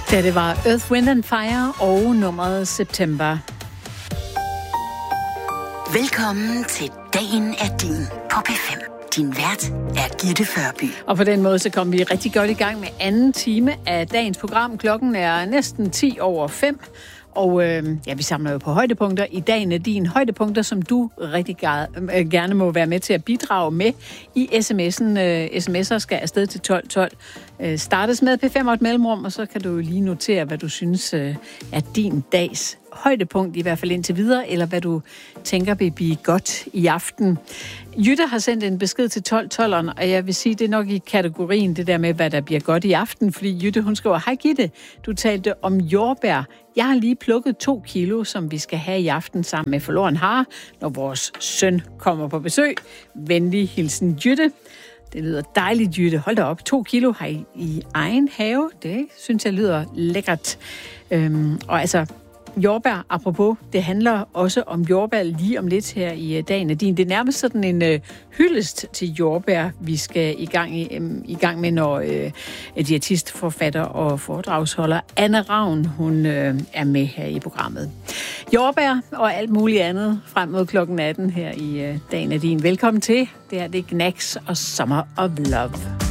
Da det var Earth, Wind and Fire og nummeret September. Velkommen til Dagen er din på P5. Din vært er Gitte Førby. Og på den måde så kom vi rigtig godt i gang med anden time af dagens program. Klokken er næsten 5:10. Og vi samler jo på højdepunkter. I dagen er din højdepunkter, som du rigtig gerne må være med til at bidrage med i sms'en. Sms'er skal afsted til 1212. Startes med P5 og et mellemrum, og så kan du lige notere, hvad du synes er din dags højdepunkt, i hvert fald indtil videre, eller hvad du tænker vil blive godt i aften. Jytte har sendt en besked til 1212'eren, og jeg vil sige, det er nok i kategorien det der med, hvad der bliver godt i aften, fordi Jytte, hun skriver, hej Gitte, du talte om jordbær. Jeg har lige plukket 2 kilo, som vi skal have i aften sammen med forloren hare, når vores søn kommer på besøg. Venlig hilsen Jytte. Det lyder dejligt, Jytte. Hold da op. 2 kilo har I egen have. Det synes jeg lyder lækkert. Og altså, jordbær, apropos, det handler også om jordbær lige om lidt her i dagen af din. Det er nærmest sådan en hyldest til jordbær, vi skal i gang med, når diætist, forfatter og foredragsholder Anne Ravn, hun er med her i programmet. Jordbær og alt muligt andet frem mod klokken 18 her i dagen af din. Velkommen til. Det er Knacks og Summer of Love.